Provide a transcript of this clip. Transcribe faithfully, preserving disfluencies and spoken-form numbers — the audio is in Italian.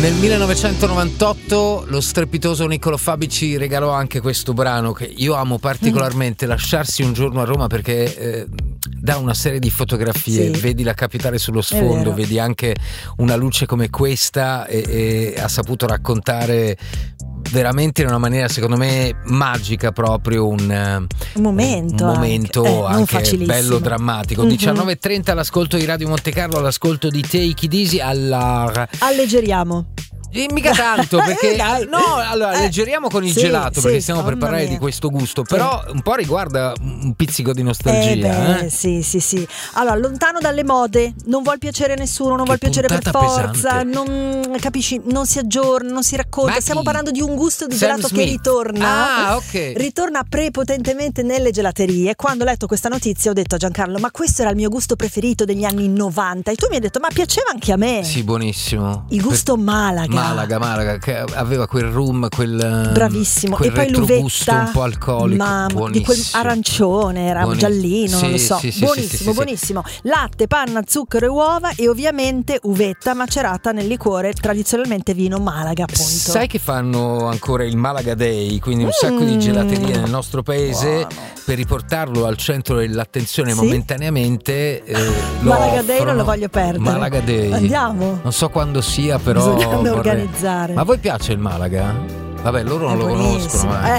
Nel millenovecentonovantotto lo strepitoso Niccolò Fabi ci regalò anche questo brano che io amo particolarmente, mm. Lasciarsi un giorno a Roma, perché eh, dà una serie di fotografie, sì. Vedi la capitale sullo sfondo, vedi anche una luce come questa e, e ha saputo raccontare veramente in una maniera secondo me magica proprio un, un momento, un momento anche, anche eh, bello drammatico. Mm-hmm. diciannove e trenta all'ascolto di Radio Monte Carlo, all'ascolto di Take It Easy. Allora, alleggeriamo. E mica tanto, perché eh, no, allora eh, leggeriamo con il sì, gelato, sì, perché stiamo oh, per parlare mia. di questo gusto, però un po' riguarda un pizzico di nostalgia. Eh beh, eh? sì, sì, sì. Allora, lontano dalle mode, non vuol piacere a nessuno, non Che vuol piacere per puntata forza, pesante. non capisci, non si aggiorna, non si racconta. Ma Stiamo chi? parlando di un gusto di Sam gelato Smith. che ritorna. Ah, ok. Ritorna prepotentemente nelle gelaterie. Quando ho letto questa notizia ho detto a Giancarlo: ma questo era il mio gusto preferito degli anni novanta. E tu mi hai detto: ma piaceva anche a me. Sì, buonissimo. Il gusto Per... Malaga. Malaga, Malaga, che aveva quel rum, quel bravissimo, quel e poi retrogusto l'uvetta, un po' alcolico, ma buonissimo. di quel arancione, era Buonissimo. giallino, Sì, non lo so. sì, sì, buonissimo, sì, sì, sì, buonissimo. Latte, panna, zucchero e uova, e ovviamente uvetta macerata nel liquore, tradizionalmente vino Malaga, appunto. Sai che fanno ancora il Malaga Day, quindi un mm. sacco di gelaterie nel nostro paese. Buono. Per riportarlo al centro dell'attenzione, sì? momentaneamente eh, Malaga offrono. Day non lo voglio perdere. Malaga Day. Andiamo. Non so quando sia, però bisogna vorrei... organizzare. Ma a voi piace il Malaga? Vabbè, loro non È lo buonissimo. conoscono, ma... Eh.